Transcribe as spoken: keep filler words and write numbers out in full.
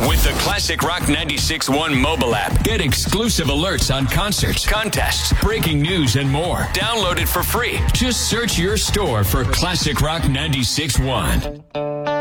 With the Classic Rock ninety-six point one mobile app, get exclusive alerts on concerts, contests, breaking news, and more. Download it for free. Just search your store for Classic Rock ninety-six point one.